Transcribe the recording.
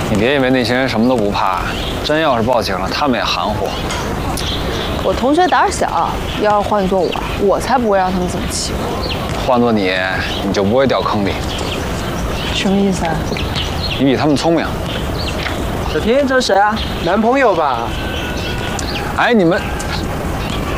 你别以为那些人什么都不怕，真要是报警了，他们也含糊。 我同学胆小，要是换做我才不会让他们这么欺负。 换做你，你就不会掉坑里。 什么意思啊？ 你比他们聪明。 小婷，这是谁啊？男朋友吧？ 哎，你们。